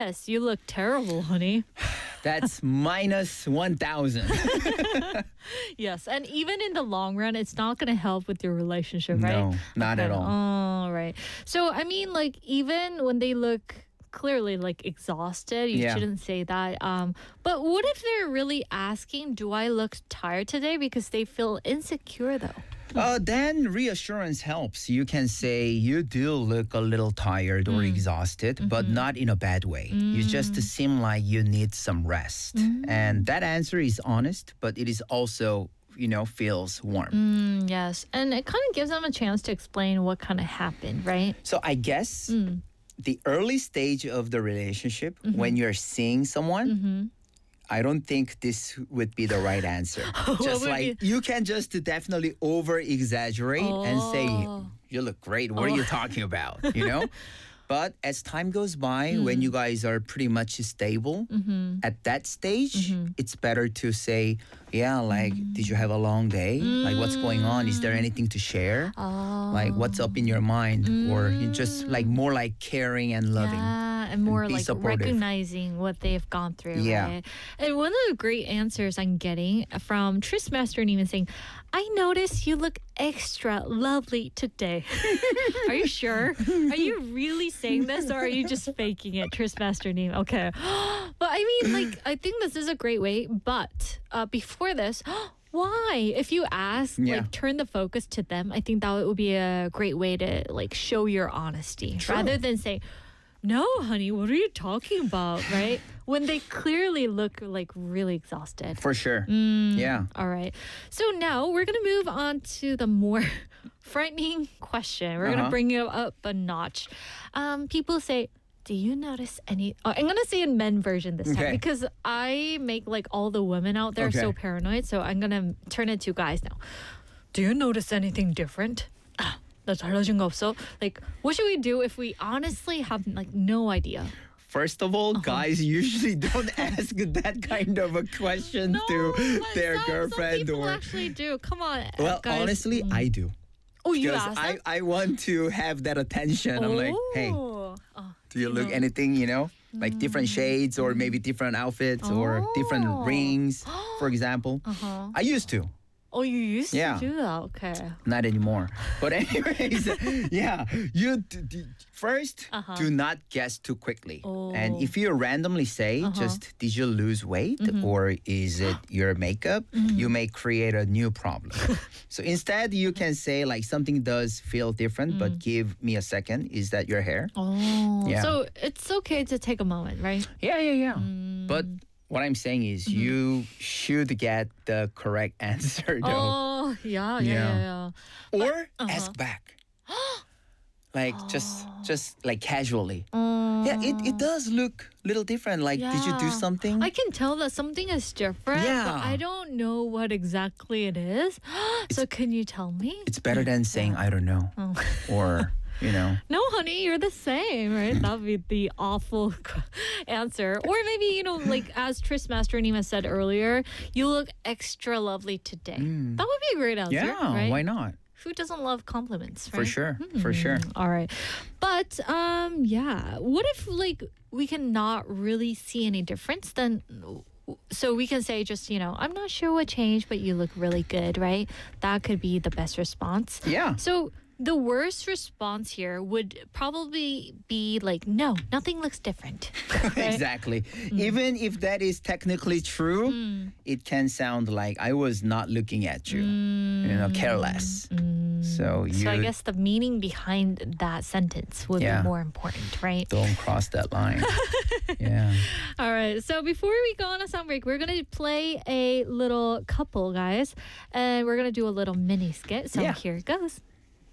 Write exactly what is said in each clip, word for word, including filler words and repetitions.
Yes, you look terrible, honey. That's minus one thousand. Yes, and even in the long run, it's not going to help with your relationship, right? No, not at all. Oh, right. So, I mean, like, even when they look clearly like exhausted, you Yeah. shouldn't say that. Um, but what if they're really asking, do I look tired today? Because they feel insecure, though. Uh, then reassurance helps. You can say you do look a little tired or exhausted, but not in a bad way. You just seem like you need some rest. And that answer is honest, but it is also, you know, feels warm. Mm, yes, and it kind of gives them a chance to explain what kind of happened, right? So I guess the early stage of the relationship, when you're seeing someone, I don't think this would be the right answer. Just would like you can just definitely over exaggerate and say, Oh. you look great. What are you talking about? You know? But as time goes by, when you guys are pretty much stable, at that stage, it's better to say, yeah, like, did you have a long day? Like, what's going on? Is there anything to share? Oh. Like, what's up in your mind? Or you just like more like caring and loving. Yeah, and more be like supportive. recognizing what they've gone through. Yeah. Right? And one of the great answers I'm getting from Tris Master even saying, I noticed you look extra lovely today. Are you sure? Are you really saying this or are you just faking it, Tris Master Neem? Okay. But I mean, like, I think this is a great way. But uh, before this, why? If you ask, Yeah. like, turn the focus to them, I think that would be a great way to, like, show your honesty. True. Rather than say, no, honey, what are you talking about, right? When they clearly look like really exhausted. For sure. Mm. Yeah. All right. So now we're going to move on to the more frightening question. We're going to Uh-huh. bring it up a notch. Um, people say, do you notice any? Oh, I'm going to say in men version this time Okay. because I make like all the women out there so Okay. paranoid. So I'm going to turn it to guys now. Do you notice anything different? 아, 나 달라진 거 없어? Like, what should we do if we honestly have like no idea? First of all, Uh-huh. guys usually don't ask that kind of a question to but their some, girlfriend some people or. actually do. Come on, Well, guys. honestly, I do. Oh, you Because asked I, them? I want to have that attention. I'm like, hey, Oh. Oh, do you look know. anything, you know, like different shades or maybe different outfits or different Oh. rings, for example? Uh-huh. I used to. Oh, you used Yeah. to do that. Okay. Not anymore. But anyways, yeah, you d- d- first Uh-huh. do not guess too quickly. And Oh. if you randomly say Uh-huh. just did you lose weight Mm-hmm. or is it your makeup, you may create a new problem. So instead you can say like something does feel different, but give me a second. Is that your hair? Oh. Yeah. So it's okay to take a moment, right? Yeah, yeah, yeah. Mm. But what I'm saying is Mm-hmm. you should get the correct answer though. Oh, yeah, yeah, Yeah. yeah. yeah. Or uh-huh. ask back. Like just just like casually. Oh. Yeah, it, it does look a little different. Like did you do Yeah. something? I can tell that something is different, Yeah. but I don't know what exactly it is. So can you tell me? It's better than saying I don't know. Oh. Or, you know. No, honey, you're the same, right? That would be the awful answer. Or maybe, you know, like as Tris Master Nima said earlier, you look extra lovely today. That would be a great answer, Mm. Yeah, right? why not? Who doesn't love compliments, right? For sure. For sure. All right. But um yeah, what if like we cannot really see any difference then so we can say just, you know, I'm not sure what changed, but you look really good, right? That could be the best response. Yeah. So the worst response here would probably be like, no, nothing looks different. Right? Exactly. Mm. Even if that is technically true, it can sound like I was not looking at you. You know, careless. So you Mm. So I guess the meaning behind that sentence would Yeah. be more important, right? don't cross that line. Yeah. All right. So before we go on a sound break, we're going to play a little couple, guys. And we're going to do a little mini skit. So Yeah. here it goes.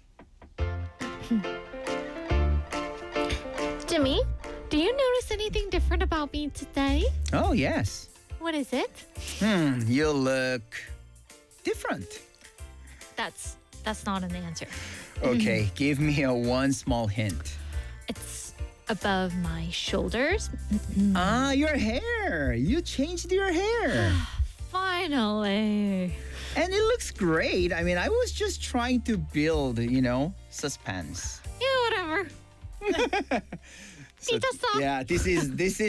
Jimmy, do you notice anything different about me today? Oh, yes. What is it? Hmm, you look different. That's that's not an answer. Okay, give me a one small hint. It's above my shoulders. Ah, your hair. You changed your hair. Finally. And it looks great. I mean, I was just trying to build, you know, suspense. Yeah, whatever. So, 삐졌어. yeah, this is this is